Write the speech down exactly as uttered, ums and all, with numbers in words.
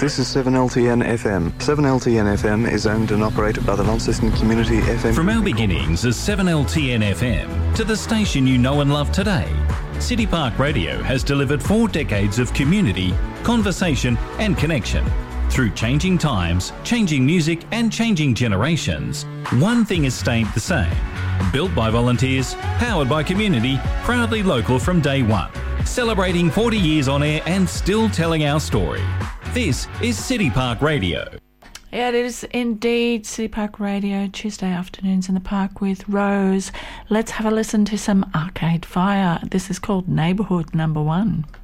This is seven L T N F M. seven L T N F M is owned and operated by the Launceston Community F M. From our beginnings as seven L T N F M to the station you know and love today, City Park Radio has delivered four decades of community, conversation and connection. Through changing times, changing music and changing generations, one thing has stayed the same. Built by volunteers, powered by community, proudly local from day one. Celebrating forty years on air and still telling our story. This is City Park Radio. Yeah, it is indeed City Park Radio, Tuesday afternoons in the park with Rose. Let's have a listen to some Arcade Fire. This is called Neighbourhood Number One.